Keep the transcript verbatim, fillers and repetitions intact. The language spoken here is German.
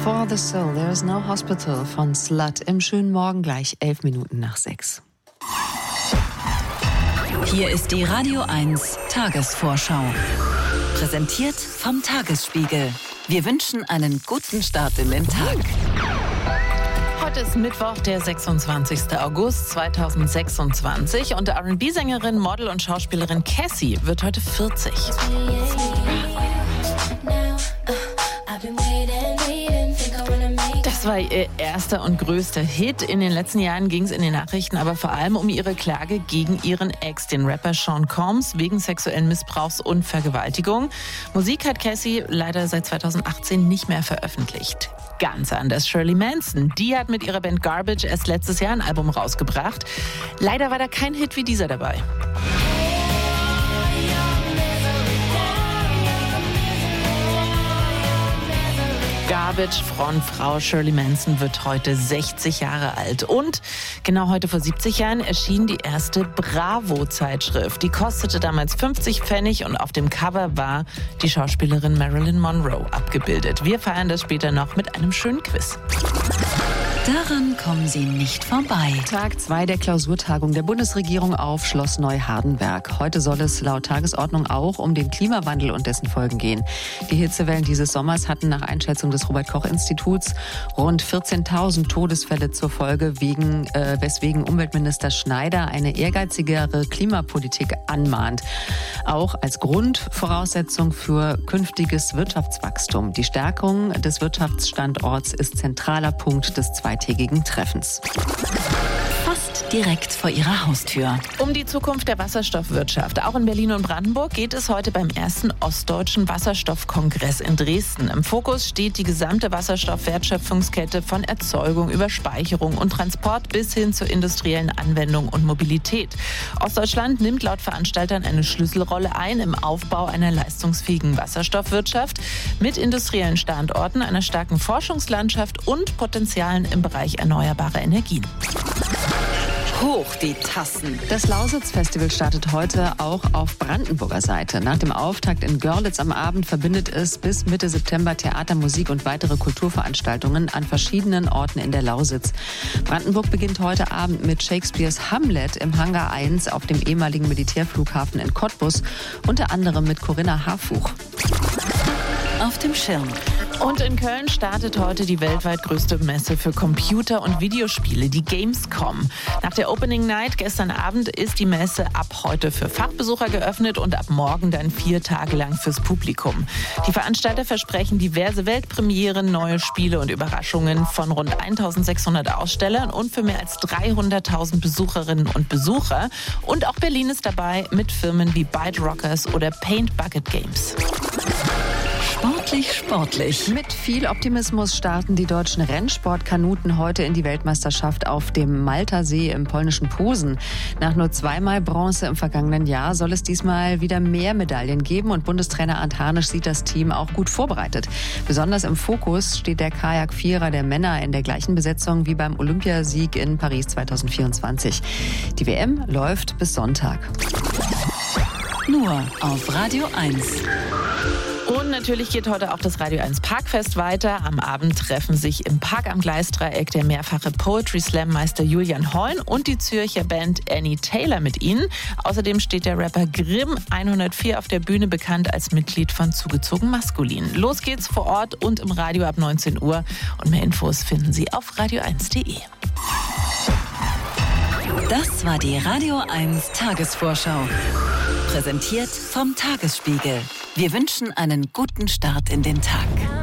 For the Soul, There is No Hospital von Slut im schönen Morgen, gleich elf Minuten nach sechs. Hier ist die Radio eins Tagesvorschau. Präsentiert vom Tagesspiegel. Wir wünschen einen guten Start in den Tag. Heute ist Mittwoch, der sechsundzwanzigster August zweitausendsechsundzwanzig und R and B-Sängerin, Model und Schauspielerin Cassie wird heute vierzig. Das war ihr erster und größter Hit. In den letzten Jahren ging es in den Nachrichten aber vor allem um ihre Klage gegen ihren Ex, den Rapper Sean Combs, wegen sexuellen Missbrauchs und Vergewaltigung. Musik hat Cassie leider seit zweitausendachtzehn nicht mehr veröffentlicht. Ganz anders Shirley Manson. Die hat mit ihrer Band Garbage erst letztes Jahr ein Album rausgebracht. Leider war da kein Hit wie dieser dabei. Garbage-Frontfrau Shirley Manson wird heute sechzig Jahre alt. Und genau heute vor siebzig Jahren erschien die erste Bravo-Zeitschrift. Die kostete damals fünfzig Pfennig und auf dem Cover war die Schauspielerin Marilyn Monroe abgebildet. Wir feiern das später noch mit einem schönen Quiz. Daran kommen Sie nicht vorbei. Tag zwei der Klausurtagung der Bundesregierung auf Schloss Neuhardenberg. Heute soll es laut Tagesordnung auch um den Klimawandel und dessen Folgen gehen. Die Hitzewellen dieses Sommers hatten nach Einschätzung des Robert-Koch-Instituts rund vierzehntausend Todesfälle zur Folge, wegen, äh, weswegen Umweltminister Schneider eine ehrgeizigere Klimapolitik anmahnt. Auch als Grundvoraussetzung für künftiges Wirtschaftswachstum. Die Stärkung des Wirtschaftsstandorts ist zentraler Punkt des zweitägigen Treffens. Fast direkt vor Ihrer Haustür. Um die Zukunft der Wasserstoffwirtschaft. Auch in Berlin und Brandenburg geht es heute beim ersten Ostdeutschen Wasserstoffkongress in Dresden. Im Fokus steht die gesamte Wasserstoffwertschöpfungskette von Erzeugung über Speicherung und Transport bis hin zur industriellen Anwendung und Mobilität. Ostdeutschland nimmt laut Veranstaltern eine Schlüsselrolle ein im Aufbau einer leistungsfähigen Wasserstoffwirtschaft mit industriellen Standorten, einer starken Forschungslandschaft und Potenzialen im Bereich erneuerbarer Energien. Hoch die Tassen. Das Lausitz-Festival startet heute auch auf Brandenburger Seite. Nach dem Auftakt in Görlitz am Abend verbindet es bis Mitte September Theater, Musik und weitere Kulturveranstaltungen an verschiedenen Orten in der Lausitz. Brandenburg beginnt heute Abend mit Shakespeares Hamlet im Hangar eins auf dem ehemaligen Militärflughafen in Cottbus, unter anderem mit Corinna Harfuch. Auf dem Schirm. Und in Köln startet heute die weltweit größte Messe für Computer- und Videospiele, die Gamescom. Nach der Opening Night gestern Abend ist die Messe ab heute für Fachbesucher geöffnet und ab morgen dann vier Tage lang fürs Publikum. Die Veranstalter versprechen diverse Weltpremieren, neue Spiele und Überraschungen von rund eintausendsechshundert Ausstellern und für mehr als dreihunderttausend Besucherinnen und Besucher. Und auch Berlin ist dabei mit Firmen wie Byte Rockers oder Paint Bucket Games. Sportlich, sportlich. Mit viel Optimismus starten die deutschen Rennsportkanuten heute in die Weltmeisterschaft auf dem Maltersee im polnischen Posen. Nach nur zweimal Bronze im vergangenen Jahr soll es diesmal wieder mehr Medaillen geben und Bundestrainer Arndt Harnisch sieht das Team auch gut vorbereitet. Besonders im Fokus steht der Kajak-Vierer der Männer in der gleichen Besetzung wie beim Olympiasieg in Paris zweitausendvierundzwanzig. Die W M läuft bis Sonntag. Nur auf Radio eins. Und natürlich geht heute auch das Radio eins Parkfest weiter. Am Abend treffen sich im Park am Gleisdreieck der mehrfache Poetry Slam Meister Julian Holm und die Zürcher Band Annie Taylor mit ihnen. Außerdem steht der Rapper Grimm hundertvier auf der Bühne, bekannt als Mitglied von Zugezogen Maskulin. Los geht's vor Ort und im Radio ab neunzehn Uhr. Und mehr Infos finden Sie auf radio eins punkt de. Das war die Radio eins Tagesvorschau. Präsentiert vom Tagesspiegel. Wir wünschen einen guten Start in den Tag.